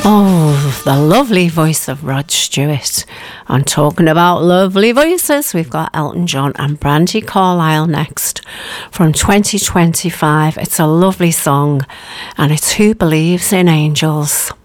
Oh, the lovely voice of Rod Stewart. And talking about lovely voices, we've got Elton John and Brandi Carlile next from 2025. It's a lovely song, and it's Who Believes in Angels.